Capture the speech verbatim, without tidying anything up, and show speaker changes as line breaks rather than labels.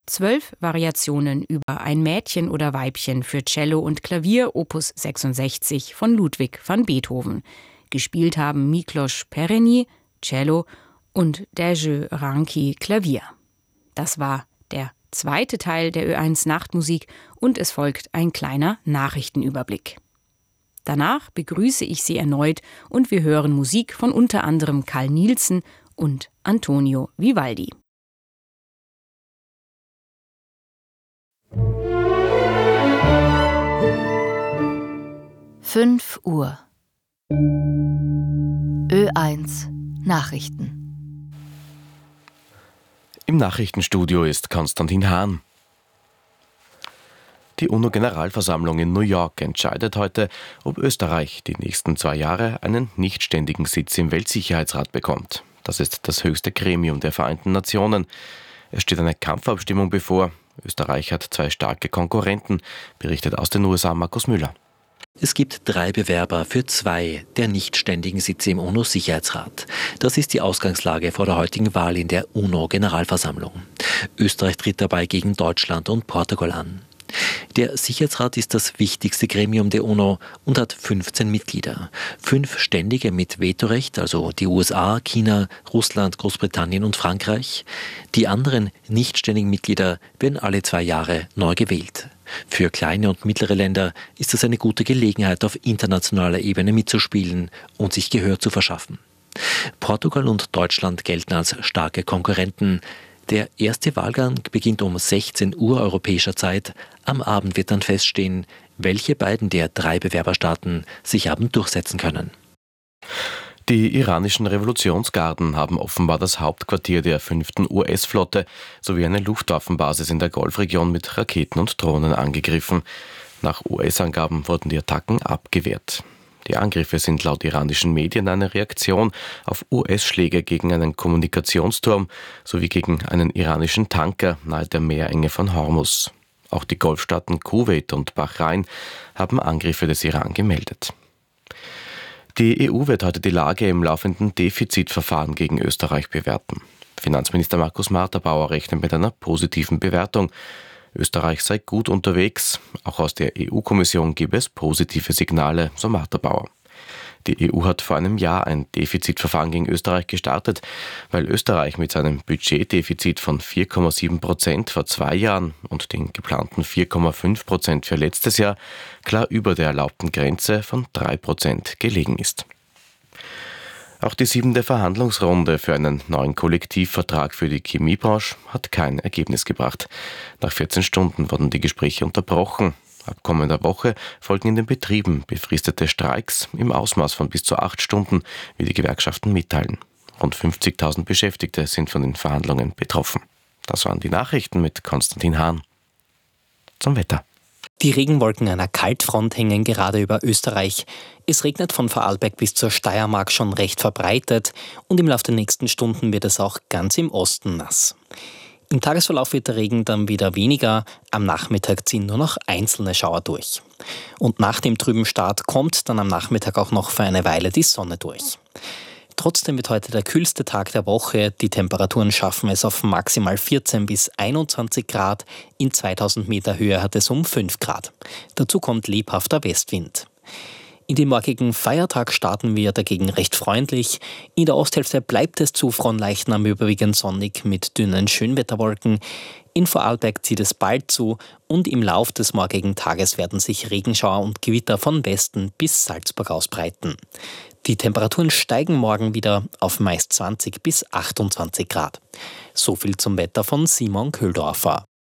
Zwölf Variationen über ein Mädchen oder Weibchen für Cello und Klavier Opus sechsundsechzig von Ludwig van Beethoven. Gespielt haben Miklos Perényi, Cello und Dezső Ranki, Klavier. Das war der zweite Teil der Ö eins Nachtmusik und es folgt ein kleiner Nachrichtenüberblick. Danach begrüße ich Sie erneut und wir hören Musik von unter anderem Carl Nielsen und Antonio Vivaldi.
fünf Uhr. Ö eins Nachrichten.
Im Nachrichtenstudio ist Konstantin Hahn. Die UNO-Generalversammlung in New York entscheidet heute, ob Österreich die nächsten zwei Jahre einen nichtständigen Sitz im Weltsicherheitsrat bekommt. Das ist das höchste Gremium der Vereinten Nationen. Es steht eine Kampfabstimmung bevor. Österreich hat zwei starke Konkurrenten, berichtet aus den U S A Markus Müller.
Es gibt drei Bewerber für zwei der nichtständigen Sitze im UNO-Sicherheitsrat. Das ist die Ausgangslage vor der heutigen Wahl in der UNO-Generalversammlung. Österreich tritt dabei gegen Deutschland und Portugal an. Der Sicherheitsrat ist das wichtigste Gremium der UNO und hat fünfzehn Mitglieder. Fünf Ständige mit Vetorecht, also die U S A, China, Russland, Großbritannien und Frankreich. Die anderen nichtständigen Mitglieder werden alle zwei Jahre neu gewählt. Für kleine und mittlere Länder ist das eine gute Gelegenheit, auf internationaler Ebene mitzuspielen und sich Gehör zu verschaffen. Portugal und Deutschland gelten als starke Konkurrenten. Der erste Wahlgang beginnt um sechzehn Uhr europäischer Zeit. Am Abend wird dann feststehen, welche beiden der drei Bewerberstaaten sich haben durchsetzen können.
Die iranischen Revolutionsgarden haben offenbar das Hauptquartier der fünften U S-Flotte sowie eine Luftwaffenbasis in der Golfregion mit Raketen und Drohnen angegriffen. Nach U S-Angaben wurden die Attacken abgewehrt. Die Angriffe sind laut iranischen Medien eine Reaktion auf U S-Schläge gegen einen Kommunikationsturm sowie gegen einen iranischen Tanker nahe der Meerenge von Hormuz. Auch die Golfstaaten Kuwait und Bahrain haben Angriffe des Iran gemeldet. Die E U wird heute die Lage im laufenden Defizitverfahren gegen Österreich bewerten. Finanzminister Markus Marterbauer rechnet mit einer positiven Bewertung. Österreich sei gut unterwegs. Auch aus der E U-Kommission gebe es positive Signale, so Marterbauer. Die E U hat vor einem Jahr ein Defizitverfahren gegen Österreich gestartet, weil Österreich mit seinem Budgetdefizit von vier Komma sieben Prozent vor zwei Jahren und den geplanten vier Komma fünf Prozent für letztes Jahr klar über der erlaubten Grenze von drei Prozent gelegen ist. Auch die siebente Verhandlungsrunde für einen neuen Kollektivvertrag für die Chemiebranche hat kein Ergebnis gebracht. Nach vierzehn Stunden wurden die Gespräche unterbrochen. Ab kommender Woche folgen in den Betrieben befristete Streiks im Ausmaß von bis zu acht Stunden, wie die Gewerkschaften mitteilen. Rund fünfzigtausend Beschäftigte sind von den Verhandlungen betroffen. Das waren die Nachrichten mit Konstantin Hahn. Zum Wetter.
Die Regenwolken einer Kaltfront hängen gerade über Österreich. Es regnet von Vorarlberg bis zur Steiermark schon recht verbreitet und im Laufe der nächsten Stunden wird es auch ganz im Osten nass. Im Tagesverlauf wird der Regen dann wieder weniger, am Nachmittag ziehen nur noch einzelne Schauer durch. Und nach dem trüben Start kommt dann am Nachmittag auch noch für eine Weile die Sonne durch. Trotzdem wird heute der kühlste Tag der Woche. Die Temperaturen schaffen es auf maximal vierzehn bis einundzwanzig Grad. In zweitausend Meter Höhe hat es um fünf Grad. Dazu kommt lebhafter Westwind. In den morgigen Feiertag starten wir dagegen recht freundlich. In der Osthälfte bleibt es zu Fronleichnam überwiegend sonnig mit dünnen Schönwetterwolken. In Vorarlberg zieht es bald zu und im Lauf des morgigen Tages werden sich Regenschauer und Gewitter von Westen bis Salzburg ausbreiten. Die Temperaturen steigen morgen wieder auf meist zwanzig bis achtundzwanzig Grad. So viel zum Wetter von Simon Köhldorfer.